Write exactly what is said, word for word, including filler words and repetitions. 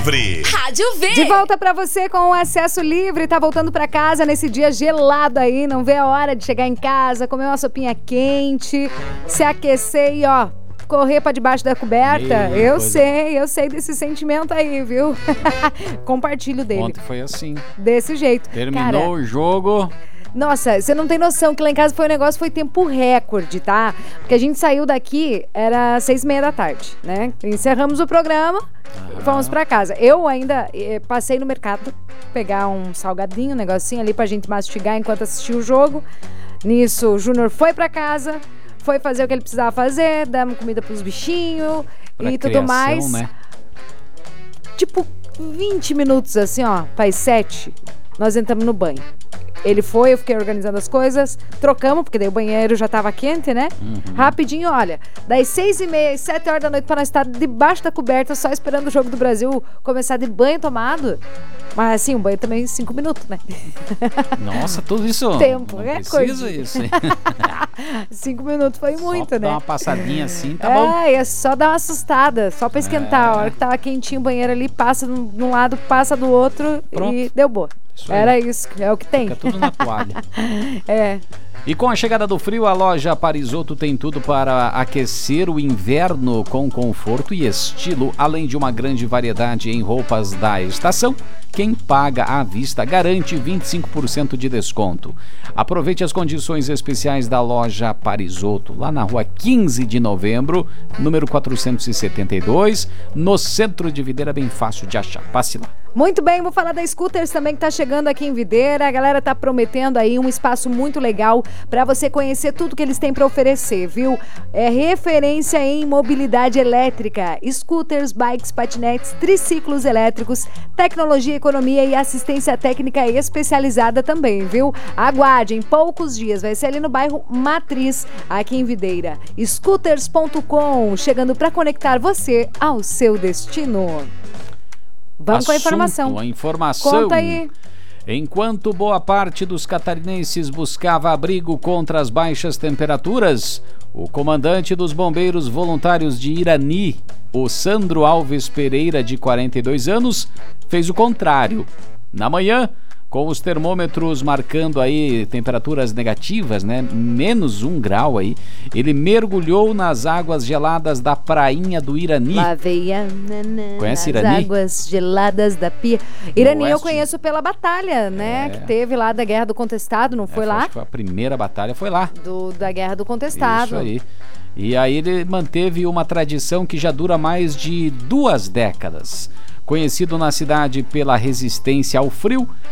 Livre. Rádio V. De volta pra você com o acesso livre. Tá voltando pra casa nesse dia gelado aí. Não vê a hora de chegar em casa, comer uma sopinha quente, se aquecer e ó, correr pra debaixo da coberta. Meu, eu coisa... sei, eu sei desse sentimento aí, viu? Compartilho dele. Ontem foi assim. Desse jeito. Terminou Cara, o jogo. Nossa, você não tem noção que lá em casa foi um negócio, foi tempo recorde, tá? Porque a gente saiu daqui, era seis e meia da tarde, né? Encerramos o programa Ah. e fomos pra casa. Eu ainda eh, passei no mercado pegar um salgadinho, um negocinho ali pra gente mastigar enquanto assistia o jogo. Nisso, o Júnior foi pra casa, foi fazer o que ele precisava fazer, damos comida pros bichinhos Pra e tudo criação, mais. né? Tipo, vinte minutos assim, ó, faz sete, nós entramos no banho. Ele foi, eu fiquei organizando as coisas, trocamos, porque daí o banheiro já tava quente, né? Uhum. Rapidinho, olha, das seis e meia às sete horas da noite pra nós estar debaixo da coberta, só esperando o jogo do Brasil começar de banho tomado. Mas assim, um banho também cinco minutos, né? Nossa, tudo isso. Tempo, não é precisa coisa. isso. hein? Cinco minutos foi muito, Só né? dar uma passadinha assim, tá bom. É, é só dar uma assustada, só pra esquentar. É. A hora que tava quentinho o banheiro ali, passa de um lado, passa do outro Pronto. e deu boa. Isso aí. Era isso, é o que tem. Fica tudo na toalha. É. E com a chegada do frio, a loja Parisotto tem tudo para aquecer o inverno com conforto e estilo, além de uma grande variedade em roupas da estação. Quem paga à vista garante vinte e cinco por cento de desconto. Aproveite as condições especiais da loja Parisotto, lá na rua quinze de novembro, número quatrocentos e setenta e dois, no centro de Videira, bem fácil de achar. Passe lá. Muito bem, vou falar da Scooters também que tá chegando aqui em Videira. A galera tá prometendo aí um espaço muito legal para você conhecer tudo que eles têm para oferecer, viu? É referência em mobilidade elétrica, scooters, bikes, patinetes, triciclos elétricos, tecnologia, economia e assistência técnica especializada também, viu? Aguarde, em poucos dias, vai ser ali no bairro Matriz, aqui em Videira. scooters ponto com, chegando para conectar você ao seu destino. Vamos Assunto, com a informação. A informação. Conta aí. Enquanto boa parte dos catarinenses buscava abrigo contra as baixas temperaturas, o comandante dos bombeiros voluntários de Irani, o Sandro Alves Pereira, de quarenta e dois anos, fez o contrário. Na manhã, com os termômetros marcando aí temperaturas negativas, né? Menos um grau aí, ele mergulhou nas águas geladas da prainha do Irani. Laveia, Conhece nas Irani? águas geladas da pia. Irani eu oeste. conheço pela batalha, né? É. Que teve lá da Guerra do Contestado, não É, foi foi, lá? acho que foi a primeira batalha foi lá. Do, da Guerra do Contestado. Isso aí. E aí ele manteve uma tradição que já dura mais de duas décadas. Conhecido na cidade pela resistência ao frio,